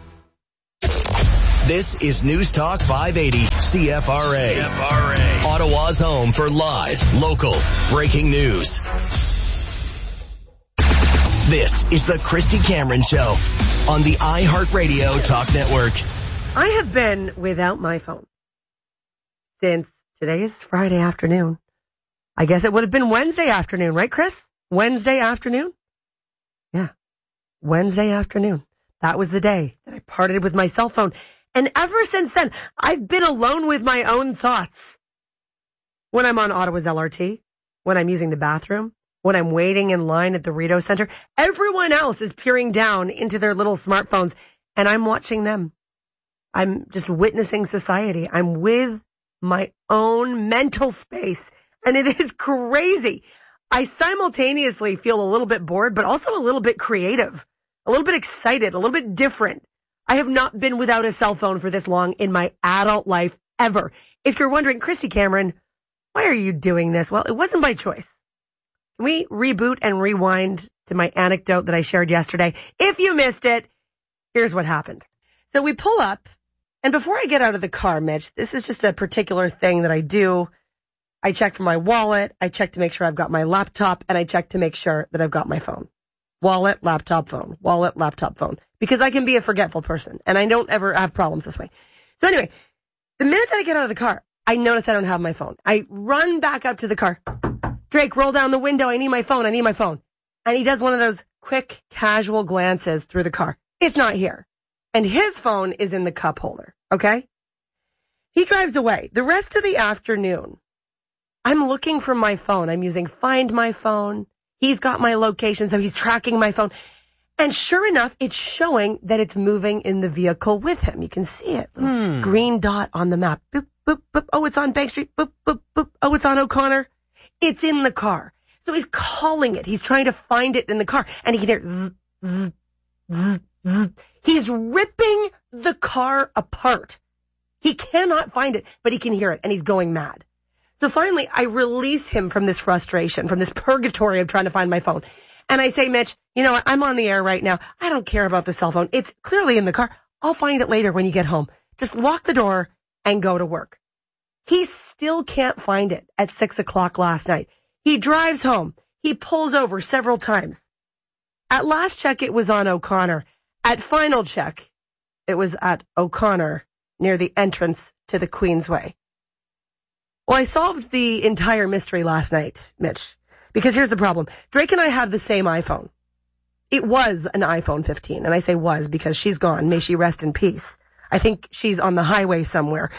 This is News Talk 580 CFRA. Ottawa's home for live, local, breaking news. This is the Christy Cameron Show on the iHeartRadio Talk Network. I have been without my phone since today is Friday afternoon. I guess it would have been Wednesday afternoon, right, Chris? Wednesday afternoon? Yeah, Wednesday afternoon. That was the day that I parted with my cell phone. And ever since then, I've been alone with my own thoughts. When I'm on Ottawa's LRT, when I'm using the bathroom, when I'm waiting in line at the Rideau Centre, everyone else is peering down into their little smartphones, and I'm watching them. I'm just witnessing society. I'm with my own mental space, and it is crazy. I simultaneously feel a little bit bored, but also a little bit creative, a little bit excited, a little bit different. I have not been without a cell phone for this long in my adult life ever. If you're wondering, Christy Cameron, why are you doing this? Well, it wasn't by choice. Can we reboot and rewind to my anecdote that I shared yesterday? If you missed it, here's what happened. So we pull up, and before I get out of the car, Mitch, this is just a particular thing that I do. I check for my wallet, I check to make sure I've got my laptop, and I check to make sure that I've got my phone. Wallet, laptop, phone. Wallet, laptop, phone. Because I can be a forgetful person, and I don't ever have problems this way. So anyway, the minute that I get out of the car, I notice I don't have my phone. I run back up to the car. Drake, roll down the window. I need my phone. I need my phone. And he does one of those quick, casual glances through the car. It's not here. And his phone is in the cup holder, okay? He drives away. The rest of the afternoon, I'm looking for my phone. I'm using Find My Phone. He's got my location, so he's tracking my phone. And sure enough, it's showing that it's moving in the vehicle with him. You can see it. Little green dot on the map. Boop, boop, boop. Oh, it's on Bank Street. Boop, boop, boop. Oh, it's on O'Connor. It's in the car. So he's calling it. He's trying to find it in the car. And he can hear zzz, zzz, zzz, zzz. He's ripping the car apart. He cannot find it, but he can hear it, and he's going mad. So finally, I release him from this frustration, from this purgatory of trying to find my phone. And I say, Mitch, you know what? I'm on the air right now. I don't care about the cell phone. It's clearly in the car. I'll find it later when you get home. Just lock the door and go to work. He still can't find it at 6 o'clock last night. He drives home. He pulls over several times. At last check, it was on O'Connor. At final check, it was at O'Connor near the entrance to the Queensway. Well, I solved the entire mystery last night, Mitch, because here's the problem. Drake and I have the same iPhone. It was an iPhone 15, and I say was because she's gone. May she rest in peace. I think she's on the highway somewhere.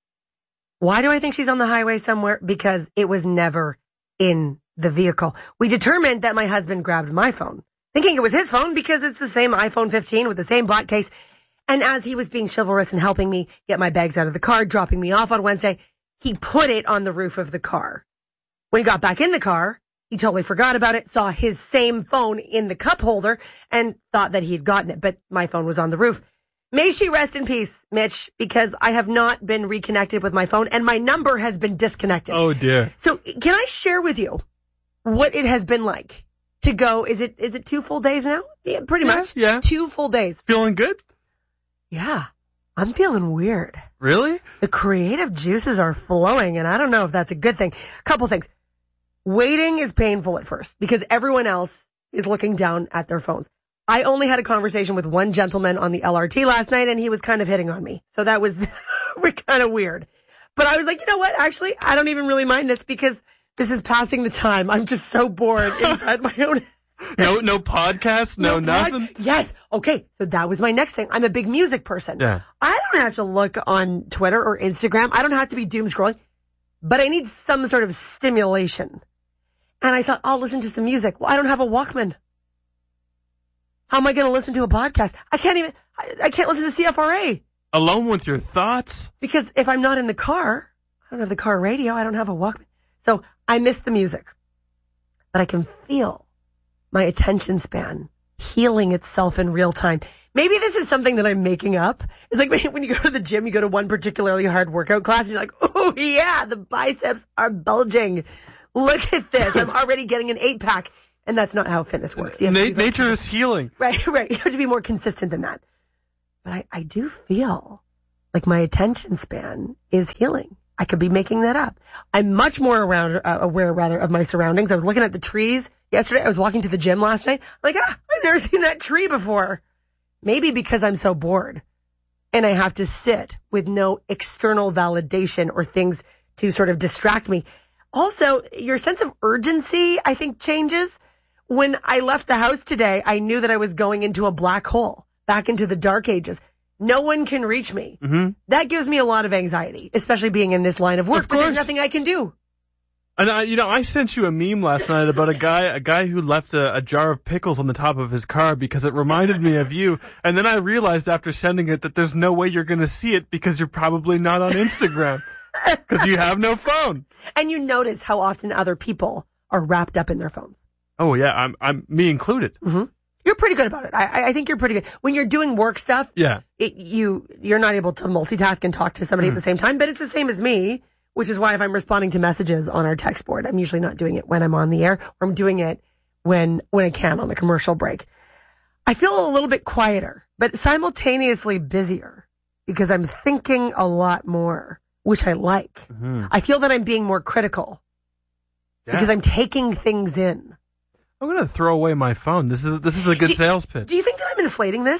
Why do I think she's on the highway somewhere? Because it was never in the vehicle. We determined that my husband grabbed my phone, thinking it was his phone because it's the same iPhone 15 with the same black case. And as he was being chivalrous and helping me get my bags out of the car, dropping me off on Wednesday, he put it on the roof of the car. When he got back in the car, he totally forgot about it, saw his same phone in the cup holder, and thought that he had gotten it, but my phone was on the roof. May she rest in peace, Mitch, because I have not been reconnected with my phone, and my number has been disconnected. Oh, dear. So can I share with you what it has been like to go? Is it 2 full days now? Yeah, pretty much. Yeah. 2 full days. Feeling good? Yeah. I'm feeling weird. Really? The creative juices are flowing, and I don't know if that's a good thing. A couple things. Waiting is painful at first because everyone else is looking down at their phones. I only had a conversation with one gentleman on the LRT last night, and he was kind of hitting on me. So that was kind of weird. But I was like, you know what? Actually, I don't even really mind this because this is passing the time. I'm just so bored inside my own. No podcast, no nothing. Yes. Okay. So that was my next thing. I'm a big music person. Yeah. I don't have to look on Twitter or Instagram. I don't have to be doom scrolling, but I need some sort of stimulation. And I thought, I'll listen to some music. Well, I don't have a Walkman. How am I going to listen to a podcast? I can't listen to CFRA. Alone with your thoughts? Because if I'm not in the car, I don't have the car radio, I don't have a Walkman. So I miss the music. But I can feel my attention span healing itself in real time. Maybe this is something that I'm making up. It's like when you go to the gym, you go to one particularly hard workout class, and you're like, oh yeah, the biceps are bulging. Look at this. I'm already getting an 8-pack. And that's not how fitness works. Nature is healing. Right. You have to be more consistent than that. But I do feel like my attention span is healing. I could be making that up. I'm much more aware of my surroundings. I was looking at the trees yesterday. I was walking to the gym last night. I'm like, I've never seen that tree before. Maybe because I'm so bored and I have to sit with no external validation or things to sort of distract me. Also, your sense of urgency, I think, changes. When I left the house today, I knew that I was going into a black hole, back into the dark ages. No one can reach me. Mm-hmm. That gives me a lot of anxiety, especially being in this line of work, but there's nothing I can do. And I sent you a meme last night about a guy who left a jar of pickles on the top of his car because it reminded me of you. And then I realized after sending it that there's no way you're going to see it because you're probably not on Instagram because you have no phone. And you notice how often other people are wrapped up in their phones. Oh yeah, I'm me included. Mm-hmm. You're pretty good about it. I think you're pretty good. When you're doing work stuff, yeah, you're not able to multitask and talk to somebody at the same time, but it's the same as me, which is why if I'm responding to messages on our text board, I'm usually not doing it when I'm on the air, or I'm doing it when I can on a commercial break. I feel a little bit quieter, but simultaneously busier because I'm thinking a lot more, which I like. Mm-hmm. I feel that I'm being more critical because I'm taking things in. I'm going to throw away my phone. This is a good sales pitch. Do you think that I'm inflating this?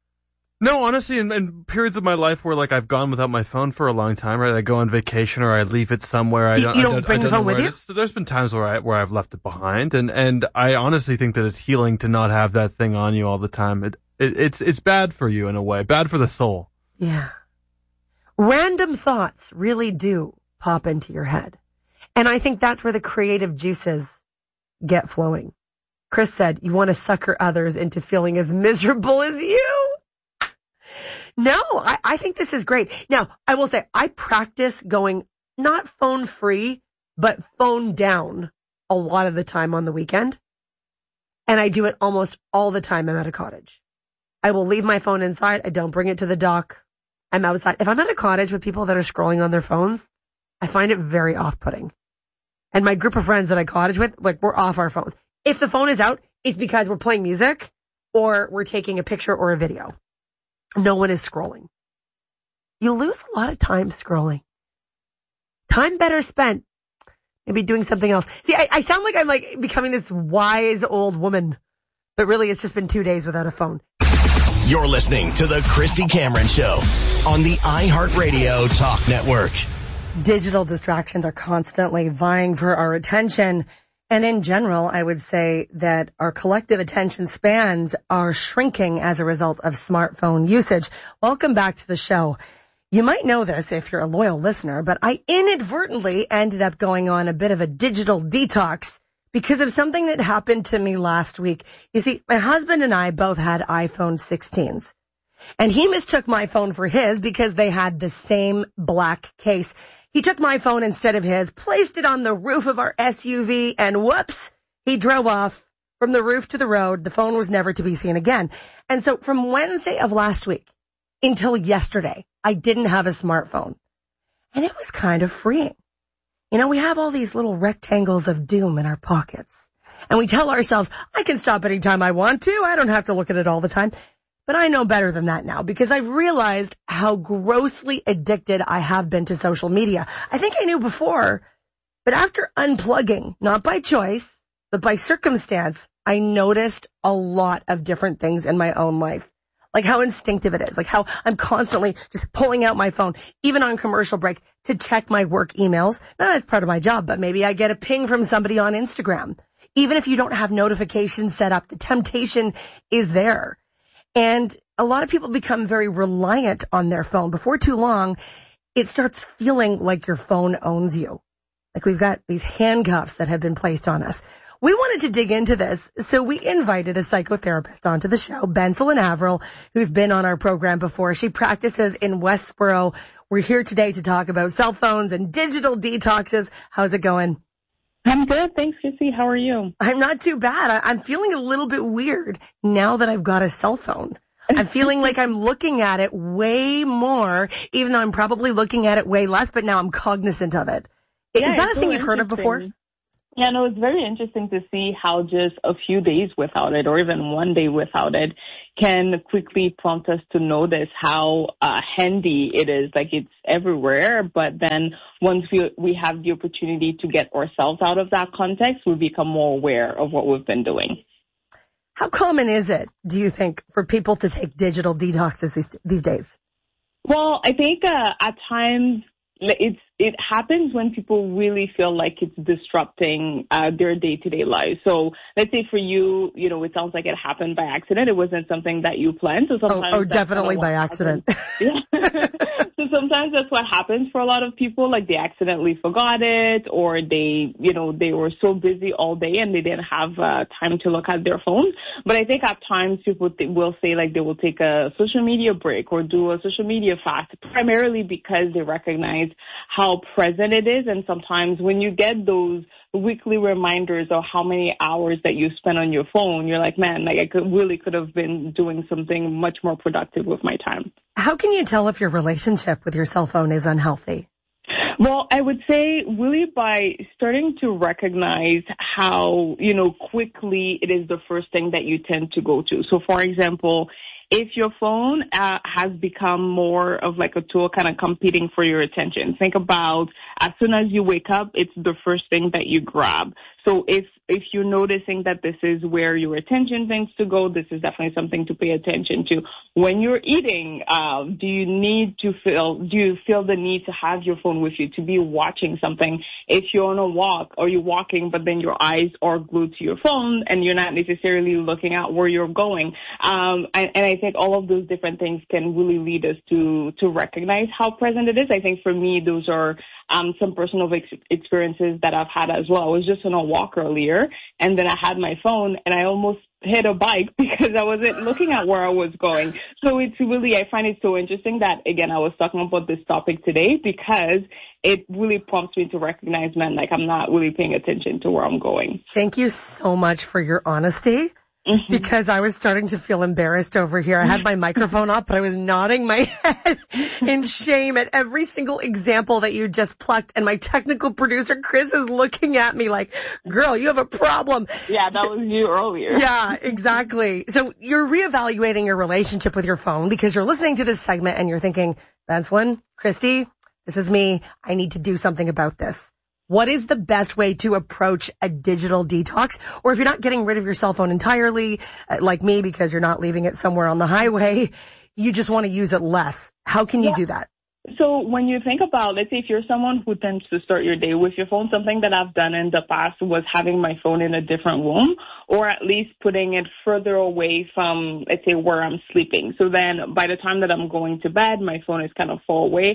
No, honestly, in periods of my life where like I've gone without my phone for a long time, right? I go on vacation or I leave it somewhere. You don't bring the phone with you? So there's been times where I've left it behind, and I honestly think that it's healing to not have that thing on you all the time. It's bad for you in a way, bad for the soul. Yeah. Random thoughts really do pop into your head, and I think that's where the creative juices get flowing. Chris said, you want to sucker others into feeling as miserable as you? No, I think this is great. Now, I will say, I practice going not phone free, but phone down a lot of the time on the weekend. And I do it almost all the time I'm at a cottage. I will leave my phone inside. I don't bring it to the dock. I'm outside. If I'm at a cottage with people that are scrolling on their phones, I find it very off-putting. And my group of friends that I cottage with, like, we're off our phones. If the phone is out, it's because we're playing music or we're taking a picture or a video. No one is scrolling. You lose a lot of time scrolling. Time better spent maybe doing something else. See, I sound like I'm like becoming this wise old woman, but really it's just been 2 days without a phone. You're listening to the Christy Cameron Show on the iHeartRadio Talk Network. Digital distractions are constantly vying for our attention. And in general, I would say that our collective attention spans are shrinking as a result of smartphone usage. Welcome back to the show. You might know this if you're a loyal listener, but I inadvertently ended up going on a bit of a digital detox because of something that happened to me last week. You see, my husband and I both had iPhone 16s. And he mistook my phone for his because they had the same black case. He took my phone instead of his, placed it on the roof of our SUV, and whoops, he drove off from the roof to the road. The phone was never to be seen again. And so from Wednesday of last week until yesterday, I didn't have a smartphone. And it was kind of freeing. You know, we have all these little rectangles of doom in our pockets. And we tell ourselves, I can stop anytime I want to. I don't have to look at it all the time. But I know better than that now because I've realized how grossly addicted I have been to social media. I think I knew before, but after unplugging, not by choice, but by circumstance, I noticed a lot of different things in my own life. Like how instinctive it is, like how I'm constantly just pulling out my phone, even on commercial break, to check my work emails. Not as part of my job, but maybe I get a ping from somebody on Instagram. Even if you don't have notifications set up, the temptation is there. And a lot of people become very reliant on their phone. Before too long, it starts feeling like your phone owns you. like we've got these handcuffs that have been placed on us. We wanted to dig into this, so we invited a psychotherapist onto the show, Bensel and Avril, who's been on our program before. She practices in Westboro. We're here today to talk about cell phones and digital detoxes. How's it going? I'm good. Thanks, Chrissy. How are you? I'm not too bad. I'm feeling a little bit weird now that I've got a cell phone. I'm feeling like I'm looking at it way more, even though I'm probably looking at it way less, but now I'm cognizant of it. Yeah, is that a thing you've heard of before? Yeah, no, it's very interesting to see how just a few days without it or even one day without it can quickly prompt us to notice how handy it is. Like it's everywhere, but then once we have the opportunity to get ourselves out of that context, we become more aware of what we've been doing. How common is it, do you think, for people to take digital detoxes these days? Well, I think at times it happens when people really feel like it's disrupting their day-to-day life. So let's say for you, you know, it sounds like it happened by accident. It wasn't something that you planned. So sometimes definitely by accident. Yeah. So sometimes that's what happens for a lot of people. Like they accidentally forgot it, or they were so busy all day and they didn't have time to look at their phone. But I think at times people will say like they will take a social media break or do a social media fast, primarily because they recognize how present it is. And sometimes when you get those weekly reminders of how many hours that you spend on your phone, you're like, man, like I could have been doing something much more productive with my time. How can you tell if your relationship with your cell phone is unhealthy? Well, I would say really by starting to recognize how, quickly it is the first thing that you tend to go to. So for example, if your phone has become more of like a tool kind of competing for your attention, think about as soon as you wake up, it's the first thing that you grab. So if you're noticing that this is where your attention tends to go, this is definitely something to pay attention to. When you're eating, do you feel the need to have your phone with you, to be watching something? If you're on a walk or you're walking, but then your eyes are glued to your phone and you're not necessarily looking at where you're going. And I think all of those different things can really lead us to recognize how present it is. I think for me, those are some personal experiences that I've had as well. I was just on a walk earlier, and then I had my phone, and I almost hit a bike because I wasn't looking at where I was going. So it's really, I find it so interesting that, again, I was talking about this topic today because it really prompts me to recognize, man, like I'm not really paying attention to where I'm going. Thank you so much for your honesty. Because I was starting to feel embarrassed over here. I had my microphone up, but I was nodding my head in shame at every single example that you just plucked. And my technical producer, Chris, is looking at me like, girl, you have a problem. Yeah, that was you earlier. Yeah, exactly. So you're reevaluating your relationship with your phone because you're listening to this segment and you're thinking, Benslin, Christy, this is me. I need to do something about this. What is the best way to approach a digital detox? Or if you're not getting rid of your cell phone entirely, like me, because you're not leaving it somewhere on the highway, you just want to use it less. How can you do that? So when you think about, let's say if you're someone who tends to start your day with your phone, something that I've done in the past was having my phone in a different room, or at least putting it further away from, let's say, where I'm sleeping. So then by the time that I'm going to bed, my phone is kind of far away.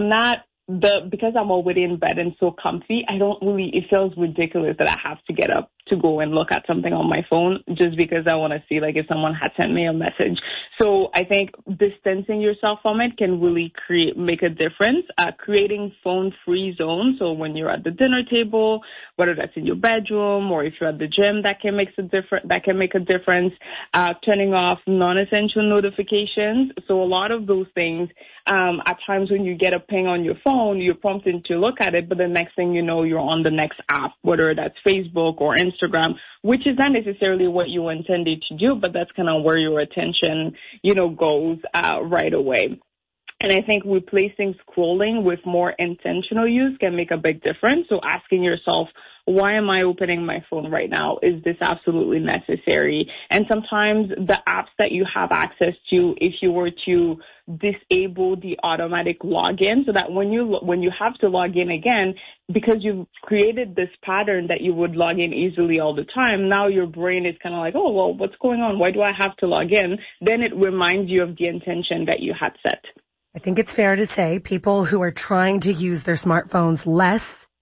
Because I'm already in bed and so comfy, it feels ridiculous that I have to get up to go and look at something on my phone just because I want to see like if someone had sent me a message. So I think distancing yourself from it can really make a difference. Creating phone-free zones. So when you're at the dinner table, whether that's in your bedroom or if you're at the gym, that can make a difference. Turning off non-essential notifications. So a lot of those things, at times when you get a ping on your phone, you're prompted to look at it, but the next thing you know, you're on the next app, whether that's Facebook or Instagram, which is not necessarily what you intended to do, but that's kind of where your attention, goes right away. And I think replacing scrolling with more intentional use can make a big difference. So asking yourself, why am I opening my phone right now? Is this absolutely necessary? And sometimes the apps that you have access to, if you were to disable the automatic login so that when you have to log in again, because you've created this pattern that you would log in easily all the time, now your brain is kind of like, oh, well, what's going on? Why do I have to log in? Then it reminds you of the intention that you had set. I think it's fair to say people who are trying to use their smartphones less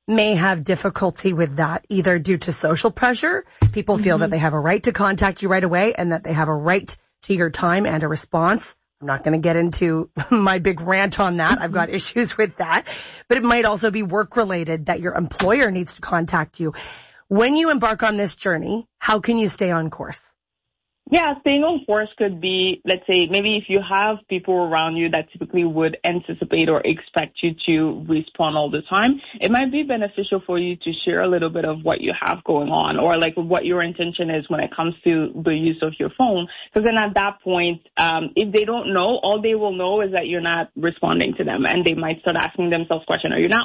may have difficulty with that, either due to social pressure. People feel that they have a right to contact you right away and that they have a right to your time and a response. I'm not going to get into my big rant on that. I've got issues with that. But it might also be work-related that your employer needs to contact you. When you embark on this journey, how can you stay on course? Yeah, staying on course could be, let's say, maybe if you have people around you that typically would anticipate or expect you to respond all the time, it might be beneficial for you to share a little bit of what you have going on or like what your intention is when it comes to the use of your phone. Because then at that point, if they don't know, all they will know is that you're not responding to them, and they might start asking themselves questions. Are you not